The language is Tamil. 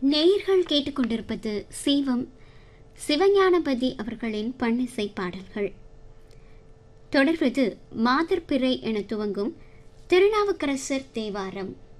நேயர்கள் கேட்டுக்கொண்டிருப்பது சீவம் சிவஞானபதி அவர்களின் பன்னிசை பாடல்கள். தொடர்வது மாதர்பிறை என துவங்கும் திருநாவுக்கரசர் தேவாரம்.